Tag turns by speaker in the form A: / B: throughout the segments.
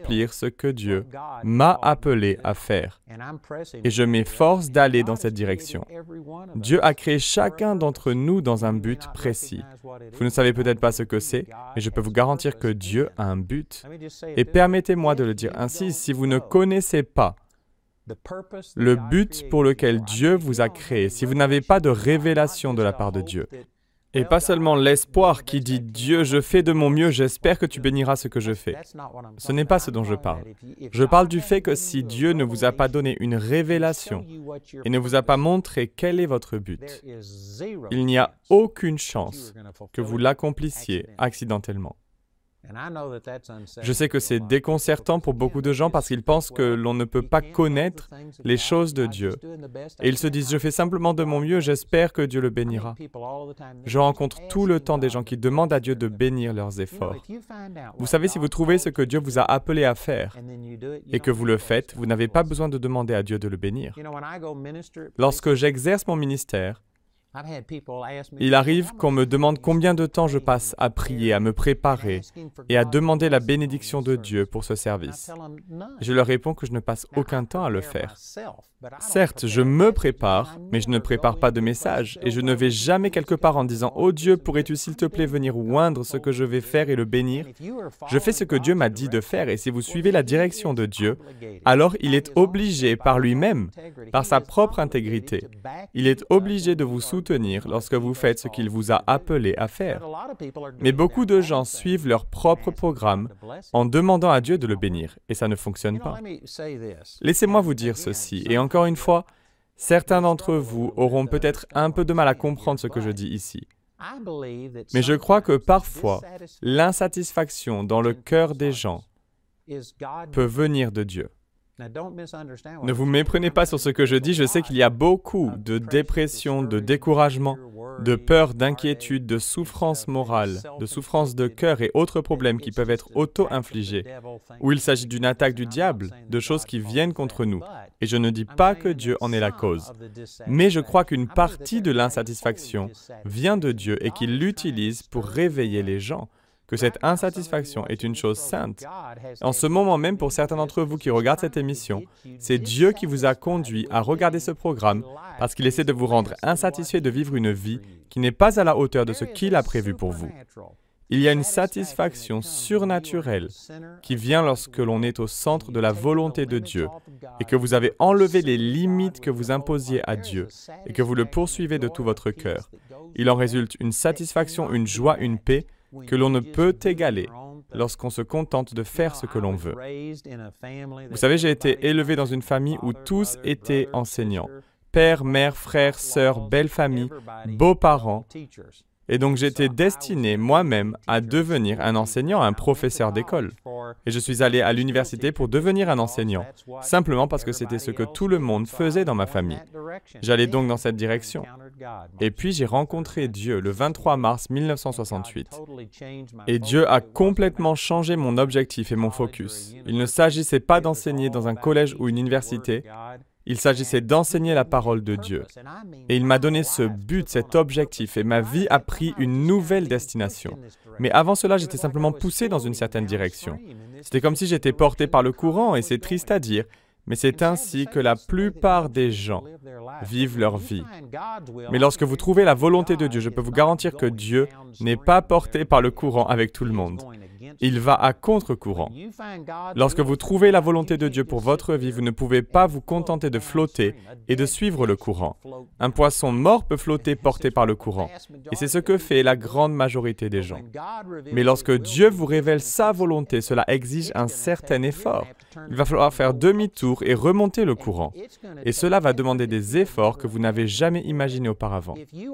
A: accomplir ce que Dieu m'a appelé à faire. Et je m'efforce d'aller dans cette direction. Dieu a créé chacun d'entre nous dans un but précis. Vous ne savez peut-être pas ce que c'est, mais je peux vous garantir que Dieu a un but. Et permettez-moi de le dire ainsi, si vous ne connaissez pas le but pour lequel Dieu vous a créé, si vous n'avez pas de révélation de la part de Dieu, et pas seulement l'espoir qui dit « Dieu, je fais de mon mieux, j'espère que tu béniras ce que je fais ». Ce n'est pas ce dont je parle. Je parle du fait que si Dieu ne vous a pas donné une révélation et ne vous a pas montré quel est votre but, il n'y a aucune chance que vous l'accomplissiez accidentellement. Je sais que c'est déconcertant pour beaucoup de gens parce qu'ils pensent que l'on ne peut pas connaître les choses de Dieu. Et ils se disent, je fais simplement de mon mieux, j'espère que Dieu le bénira. Je rencontre tout le temps des gens qui demandent à Dieu de bénir leurs efforts. Vous savez, si vous trouvez ce que Dieu vous a appelé à faire et que vous le faites, vous n'avez pas besoin de demander à Dieu de le bénir. Lorsque j'exerce mon ministère, il arrive qu'on me demande combien de temps je passe à prier, à me préparer et à demander la bénédiction de Dieu pour ce service. Je leur réponds que je ne passe aucun temps à le faire. Certes, je me prépare, mais je ne prépare pas de message et je ne vais jamais quelque part en disant « Oh Dieu, pourrais-tu s'il te plaît venir oindre ce que je vais faire et le bénir ?» Je fais ce que Dieu m'a dit de faire et si vous suivez la direction de Dieu, alors il est obligé par lui-même, par sa propre intégrité, il est obligé de vous soutenir lorsque vous faites ce qu'il vous a appelé à faire. Mais beaucoup de gens suivent leur propre programme en demandant à Dieu de le bénir et ça ne fonctionne pas. Laissez-moi vous dire ceci, et encore une fois, certains d'entre vous auront peut-être un peu de mal à comprendre ce que je dis ici. Mais je crois que parfois, l'insatisfaction dans le cœur des gens peut venir de Dieu. Ne vous méprenez pas sur ce que je dis, je sais qu'il y a beaucoup de dépression, de découragement, de peur, d'inquiétude, de souffrance morale, de souffrance de cœur et autres problèmes qui peuvent être auto-infligés, où il s'agit d'une attaque du diable, de choses qui viennent contre nous. Et je ne dis pas que Dieu en est la cause, mais je crois qu'une partie de l'insatisfaction vient de Dieu et qu'il l'utilise pour réveiller les gens. Que cette insatisfaction est une chose sainte. En ce moment même, pour certains d'entre vous qui regardent cette émission, c'est Dieu qui vous a conduit à regarder ce programme parce qu'il essaie de vous rendre insatisfait de vivre une vie qui n'est pas à la hauteur de ce qu'il a prévu pour vous. Il y a une satisfaction surnaturelle qui vient lorsque l'on est au centre de la volonté de Dieu et que vous avez enlevé les limites que vous imposiez à Dieu et que vous le poursuivez de tout votre cœur. Il en résulte une satisfaction, une joie, une paix que l'on ne peut égaler lorsqu'on se contente de faire ce que l'on veut. Vous savez, j'ai été élevé dans une famille où tous étaient enseignants. Père, mère, frère, sœur, belle famille, beaux-parents. Et donc j'étais destiné moi-même à devenir un enseignant, un professeur d'école. Et je suis allé à l'université pour devenir un enseignant, simplement parce que c'était ce que tout le monde faisait dans ma famille. J'allais donc dans cette direction. Et puis j'ai rencontré Dieu le 23 mars 1968. Et Dieu a complètement changé mon objectif et mon focus. Il ne s'agissait pas d'enseigner dans un collège ou une université. Il s'agissait d'enseigner la parole de Dieu. Et il m'a donné ce but, cet objectif, et ma vie a pris une nouvelle destination. Mais avant cela, j'étais simplement poussé dans une certaine direction. C'était comme si j'étais porté par le courant, et c'est triste à dire, mais c'est ainsi que la plupart des gens vivent leur vie. Mais lorsque vous trouvez la volonté de Dieu, je peux vous garantir que Dieu n'est pas porté par le courant avec tout le monde. Il va à contre-courant. Lorsque vous trouvez la volonté de Dieu pour votre vie, vous ne pouvez pas vous contenter de flotter et de suivre le courant. Un poisson mort peut flotter porté par le courant. Et c'est ce que fait la grande majorité des gens. Mais lorsque Dieu vous révèle sa volonté, cela exige un certain effort. Il va falloir faire demi-tour et remonter le courant. Et cela va demander des efforts que vous n'avez jamais imaginés auparavant.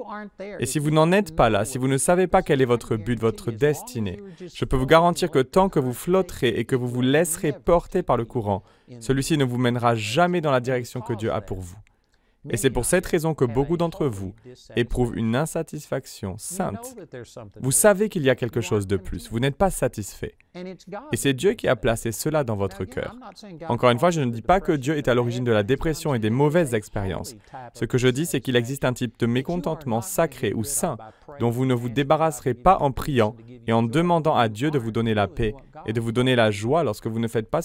A: Et si vous n'en êtes pas là, si vous ne savez pas quel est votre but, votre destinée, je peux vous garantir que tant que vous flotterez et que vous vous laisserez porter par le courant, celui-ci ne vous mènera jamais dans la direction que Dieu a pour vous. Et c'est pour cette raison que beaucoup d'entre vous éprouvent une insatisfaction sainte. Vous savez qu'il y a quelque chose de plus, vous n'êtes pas satisfait. Et c'est Dieu qui a placé cela dans votre cœur. Encore une fois, je ne dis pas que Dieu est à l'origine de la dépression et des mauvaises expériences. Ce que je dis, c'est qu'il existe un type de mécontentement sacré ou saint dont vous ne vous débarrasserez pas en priant et en demandant à Dieu de vous donner la paix et de vous donner la joie lorsque vous ne faites pas